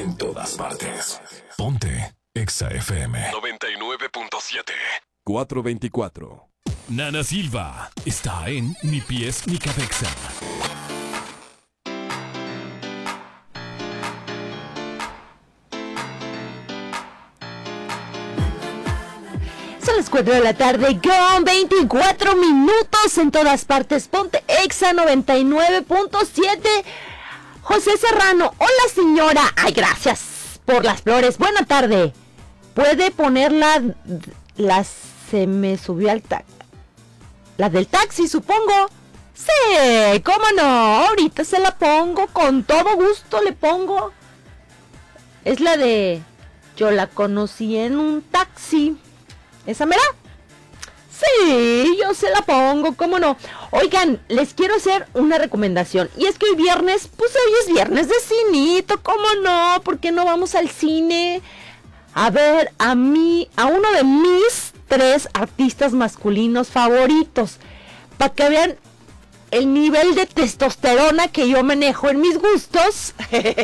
en todas partes. Ponte Exa FM 99.7 424. Nana Silva está en Ni Pies Ni Cabeza. Son las 4 de la tarde con 24 minutos en todas partes. Ponte Exa 99.7. José Serrano, hola señora. Ay, gracias por las flores. Buena tarde. ¿Puede ponerla? Se me subió al taxi. La del taxi, supongo. Sí, cómo no. Ahorita se la pongo. Con todo gusto le pongo. Es la de... Yo la conocí en un taxi. ¿Esa mera? Sí, yo se la pongo, cómo no. Oigan, les quiero hacer una recomendación. Y es que hoy viernes, pues hoy es viernes de cinito, cómo no. ¿Por qué no vamos al cine? A ver, a uno de mis 3 artistas masculinos favoritos. Para que vean el nivel de testosterona que yo manejo en mis gustos. Creo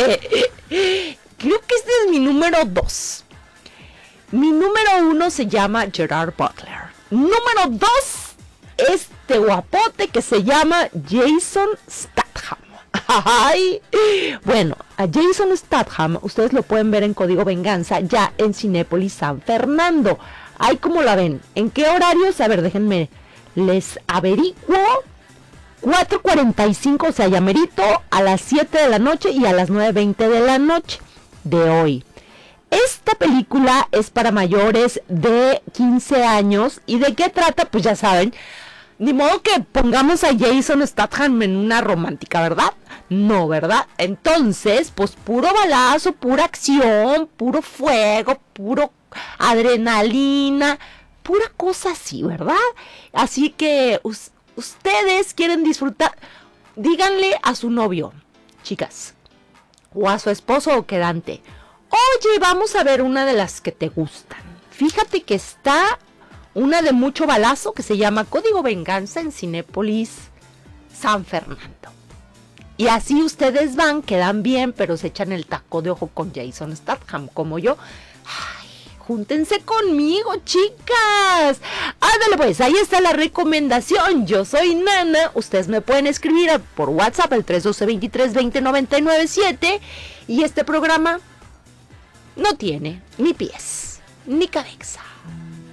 que este es mi número 2. Mi número 1 se llama Gerard Butler. Número 2, este guapote que se llama Jason Statham. Ay, bueno, a Jason Statham ustedes lo pueden ver en Código Venganza ya en Cinépolis San Fernando. Ay, ¿cómo la ven? ¿En qué horarios? A ver, déjenme, les averiguo. 4:45, o sea, ya merito, a las 7 de la noche y a las 9:20 de la noche de hoy. Esta película es para mayores de 15 años. ¿Y de qué trata? Pues ya saben. Ni modo que pongamos a Jason Statham en una romántica, ¿verdad? No, ¿verdad? Entonces, pues puro balazo, pura acción, puro fuego, puro adrenalina, pura cosa así, ¿verdad? Así que ustedes quieren disfrutar, díganle a su novio, chicas, o a su esposo o quedante. Oye, vamos a ver una de las que te gustan. Fíjate que está una de mucho balazo que se llama Código Venganza en Cinépolis San Fernando. Y así ustedes van, quedan bien, pero se echan el taco de ojo con Jason Statham, como yo. Ay, júntense conmigo, chicas. Ándale pues, ahí está la recomendación. Yo soy Nana. Ustedes me pueden escribir por WhatsApp al 312-23-20-997. Y este programa no tiene ni pies ni cabeza.